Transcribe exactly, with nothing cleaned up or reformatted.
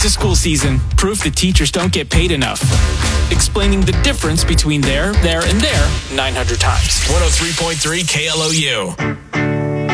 to school season. Proof that teachers don't get paid enough. Explaining the difference between there, there, and there nine hundred times. one oh three point three K L O U.